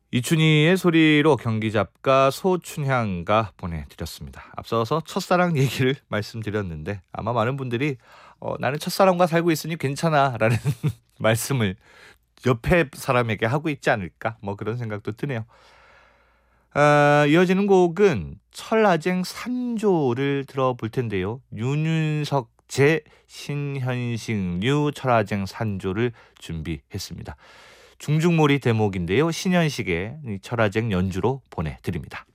이춘희의 소리로 경기잡가 소춘향가 보내드렸습니다. 앞서서 첫사랑 얘기를 말씀드렸는데 아마 많은 분들이 나는 첫사랑과 살고 있으니 괜찮아 라는 말씀을 옆에 사람에게 하고 있지 않을까 뭐 그런 생각도 드네요. 이어지는 곡은 철아쟁 산조를 들어볼 텐데요. 윤윤석 제 신현식 류 철아쟁 산조를 준비했습니다. 중중몰이 대목인데요. 신현식의 이 철아쟁 연주로 보내드립니다.